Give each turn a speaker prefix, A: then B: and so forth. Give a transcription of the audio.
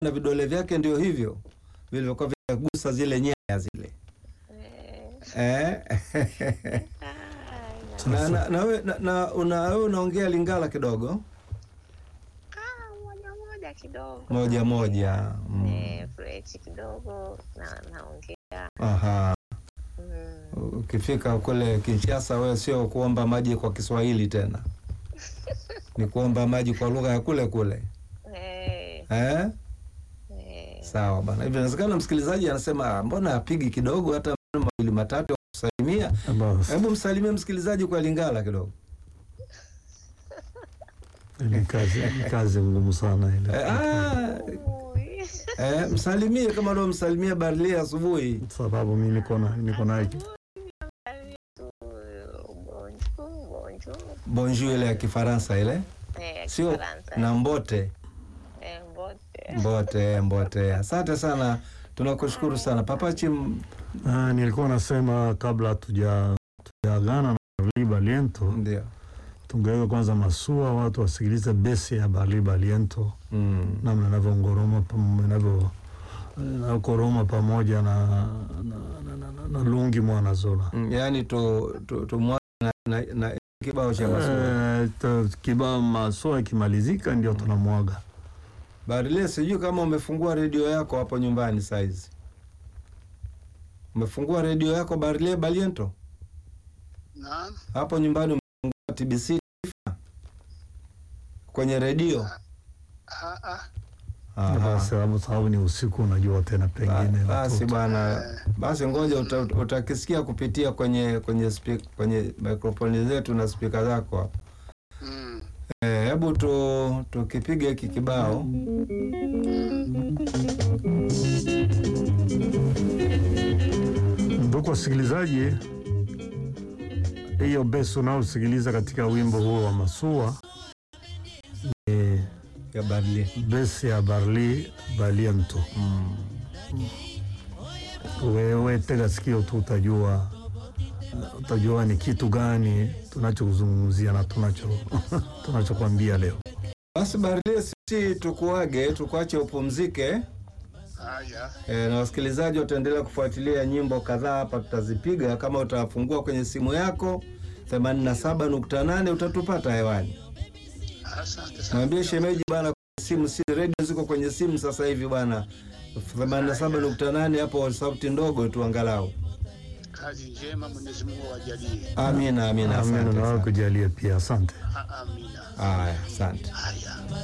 A: na vidole vyake ndio hivyo vilivyokuwa vinagusa zile nyaya zile. Na wewe unaongea Lingala kidogo?
B: Moja kidogo.
A: Moja.
B: Fresh kidogo naongea.
A: Aha. Ukifika kule Kinshasa wewe sio kuomba maji kwa Kiswahili tena. Ni kuomba maji kwa lugha ya kule kule. Sawa bana. Hivi inawezekana msikilizaji anasema mbona apigi kidogo hata mawili matatu kusalimia? Hebu msalimie msikilizaji kwa Lingala kidogo.
C: Ni kazi ngumu sana ile.
A: Msalimie kama leo msalimia Barli asubuhi.
C: Sababu mimi niko naye.
A: Bonjour ile ya Kifaransa ile. Sio na mbote. Mbote. Asante sana. Tunakushukuru sana. Papachi
C: nilikuwa nasema kabla tujaagana na Barli Baliento. Ndio. Tungeweka kwanza masua watu wasikilize besi ya Barli Baliento. Namna anavyongoroma koroma pamoja na Lungi Mwanazola.
A: Yaani tu na kibao cha masua.
C: Kibao masua kimalizika ndio tunamwaga.
A: Barli, sijui kama umefungua redio yako hapo nyumbani saizi. Umefungua redio yako Barli Baliento?
D: Naam.
A: Hapo nyumbani umefungua TBC kwenye redio?
C: Sababu ni usiku unajua tena pengine.
A: Basi bwana, basi ngoja utakisikia kupitia kwenye microphone zetu na speaker zako hapo. Hebu tukipige hiki kibao.
C: Ndugu wasikilizaji, hiyo besi unaosikiliza katika wimbo huo wa masua
A: ya Barli.
C: Besi ya Barli Baliento. Wewe tega sikio tu utajua ni kitu gani tunachozungumzia na tunachokwambia leo.
A: Basi Barli, sisi tukuache upumzike. Na wasikilizaji wataendelea kufuatilia nyimbo kadhaa hapa tutazipiga. Kama utafungua kwenye simu yako 87.8 utatupata hewani.
D: Asante sana.
A: Mwambie shemeji bwana, simu si radio ziko kwenye simu sasa hivi bwana. 87.8 hapo sauti ndogo tu angalau.
D: Kazi njema, Mwenyezi Mungu awajalie.
A: Amina.
C: Amina na kujalie pia. Asante.
D: Amina.
A: Haya, asante.
D: Haya.